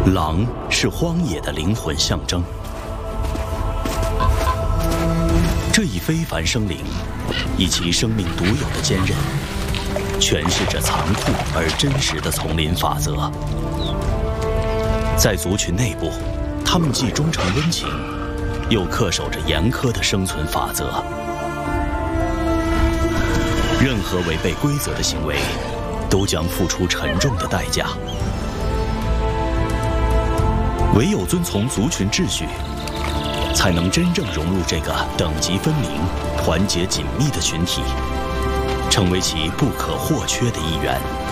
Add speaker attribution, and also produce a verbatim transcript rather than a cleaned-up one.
Speaker 1: 狼是荒野的灵魂象征。这一非凡生灵，以其生命独有的坚韧，诠释着残酷而真实的丛林法则。在族群内部，他们既忠诚温情，又恪守着严苛的生存法则。任何违背规则的行为，都将付出沉重的代价。唯有遵从族群秩序，才能真正融入这个等级分明、团结紧密的群体，成为其不可或缺的一员。